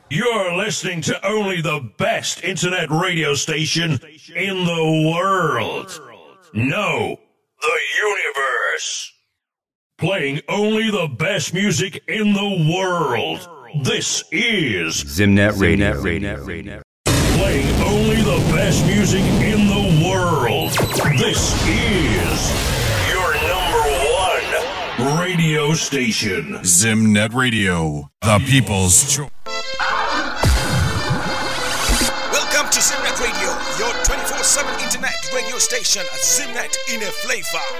You're listening to only the best internet radio station in the world. No, the universe. Playing only the best music in the world. This is Zimnet Radio. Playing only the best music in the world. This is your number one radio station. Zimnet Radio, the people's choice. Welcome to Zimnet Radio, your 24/7 internet radio station. Zimnet in a flavor.